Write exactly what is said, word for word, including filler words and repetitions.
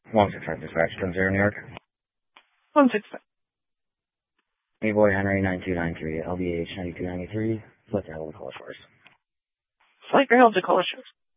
one six five dispatch, ten zero New York. one six five. A-Boy Henry nine two nine three, L B H ninety-two ninety-three, select your hell to call shores. Select your hell to call shores.